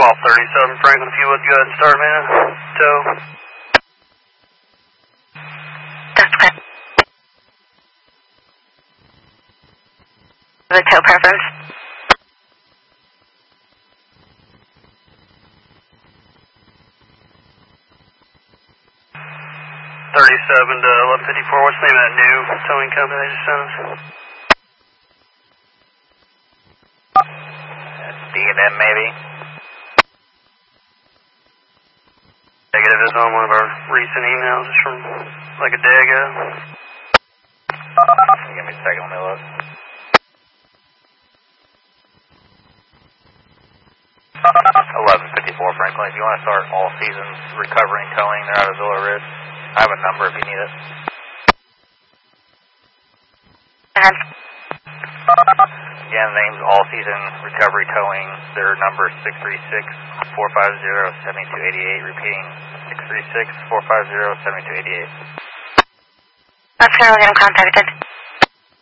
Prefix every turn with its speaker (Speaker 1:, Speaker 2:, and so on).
Speaker 1: 1237 Franklin, if you would go ahead and start me a tow.
Speaker 2: That's good. The tow preference.
Speaker 1: 37 to 1154, what's the name of that new towing company they just sent us?
Speaker 3: D&M maybe?
Speaker 1: Negative is on one of our recent emails, it's from like a day ago.
Speaker 3: Give me a second, let me look. Franklin, if you want to start all seasons recovering towing, they're out of Zilla Ridge. I have a number if you need it. Again, name's All Season Recovery Towing. Their number is 636-450-7288. Repeating, 636-450-7288.
Speaker 2: That's where we'll get them contacted.